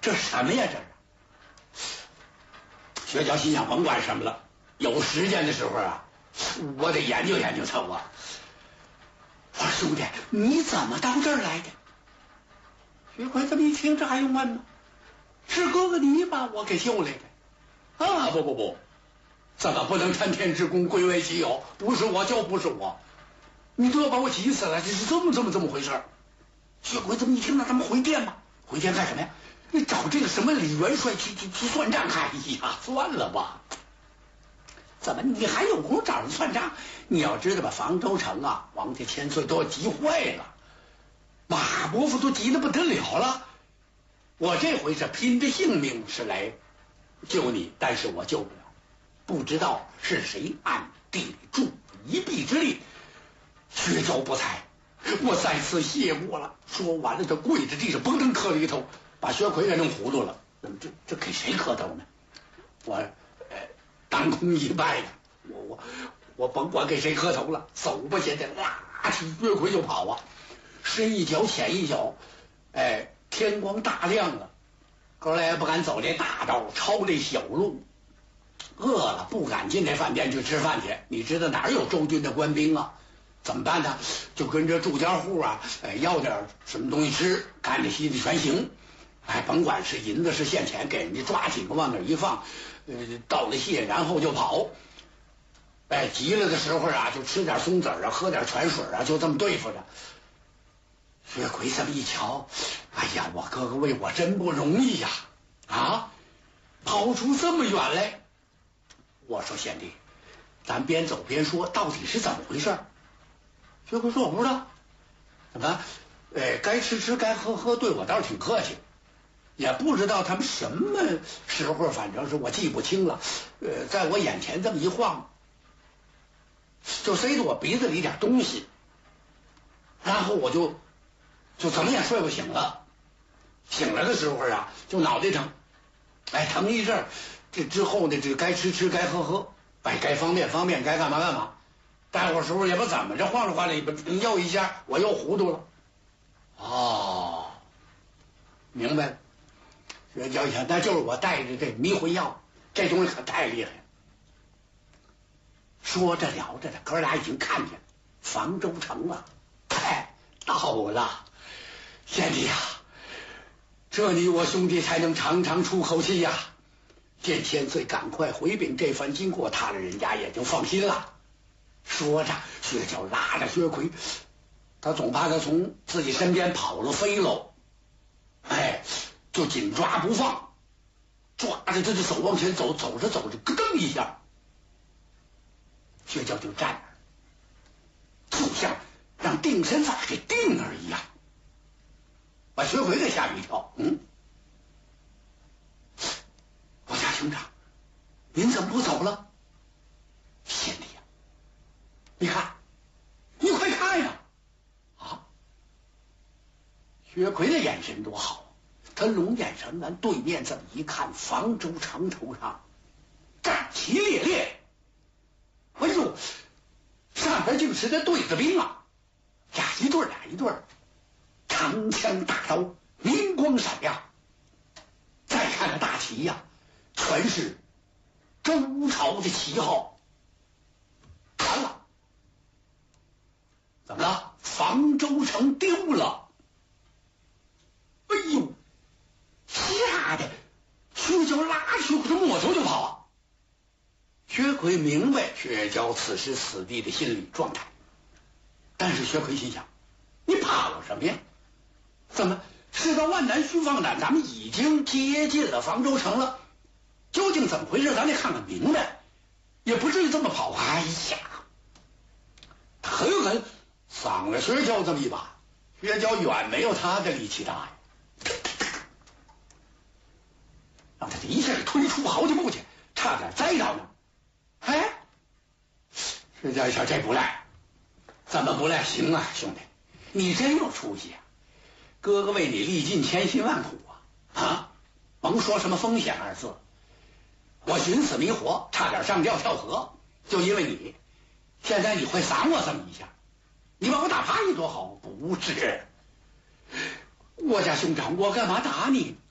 这什么呀？这是。薛娇心想，甭管什么了，有时间的时候啊，我得研究研究他。我说兄弟，你怎么到这儿来的？薛奎这么一听，这还用问吗？是哥哥你把我给救来的。啊，不，怎么不能探天之功归为己有？不是我就不是我，你都要把我急死了，这是这么回事。薛奎这么一听，那咱们回电吧。回电干什么呀？你找这个什么李元帅去算账。哎呀，算了吧。怎么你还有空找人算账？你要知道吧，房州城啊，王家千岁都要急坏了，马伯父都急得不得了了。我这回是拼着性命是来救你，但是我救不了，不知道是谁暗地里助一臂之力。薛娇不才，我再次谢过了。说完了，这跪在地上嘣噔磕了一头，把薛奎给弄糊涂了。这给谁磕头呢？我当空一拜呀！我甭管给谁磕头了，走吧！现在拉起薛奎就跑啊，深一脚浅一脚。天光大亮了，哥俩也不敢走这大道，抄这小路。饿了不敢进这饭店去吃饭去。你知道哪儿有周军的官兵啊？怎么办呢？就跟着住家户啊，要点什么东西吃，看着稀的全行。甭管是银子是现钱，给人家抓紧往那儿一放，道了谢，然后就跑。急了的时候啊，就吃点松子啊，喝点泉水啊，就这么对付着。薛奎这么一瞧，哎呀，我哥哥为我真不容易呀！跑出这么远来。我说贤弟，咱边走边说，到底是怎么回事？薛奎说我不知道。怎么？该吃吃该喝喝，对我倒是挺客气。也不知道他们什么时候，反正是我记不清了。在我眼前这么一晃，就塞到我鼻子里点东西，然后我就怎么也睡不醒了。醒来的时候啊，就脑袋疼，疼一阵儿。这之后呢，这该吃吃该喝喝，该方便方便，该干嘛干嘛。待会儿时候也不怎么着，晃着晃着又一下，我又糊涂了。哦，明白了。薛娇一想，那就是我带着这迷魂药，这东西可太厉害了。说着聊着的，哥俩已经看见房州城了。到了，贤弟呀，这你我兄弟才能长长出口气呀。见千岁赶快回禀这番经过，他的人家也就放心了。说着，薛娇拉着薛奎，他总怕他从自己身边跑了飞喽，就紧抓不放，抓着他的手往前走，走着走着，咯噔一下，薛娇就站那儿，就像让定身法给定那儿一样，把薛奎给吓一跳。我家兄长，您怎么不走了？贤弟呀，你看，你快看呀！薛奎的眼神多好，他龙眼神完对面这么一看，房州城头上战旗猎猎，上边竟是那对子兵啊，俩一对儿，长枪大刀，明光闪亮。再看那大旗呀，全是周朝的旗号。完了，怎么了？房州城丢了！吓得薛娇拉薛奎抹头就跑啊！薛奎明白薛娇此时此地的心理状态，但是薛奎心想：你跑什么呀？怎么事到万难须放胆？咱们已经接近了房州城了，究竟怎么回事？咱得看看明白，也不至于这么跑。哎呀，他狠狠赏了薛娇这么一把。薛娇远没有他的力气大呀，让他这一下推出好几步去，差点栽倒呢。薛娇一瞧，这不赖，怎么不赖？行啊，兄弟，你真有出息啊！哥哥为你历尽千辛万苦啊！甭说什么风险二字，我寻死觅活，差点上吊跳河，就因为你。现在你会赏我这么一下，你把我打趴下多好？不是，我家兄长，我干嘛打你？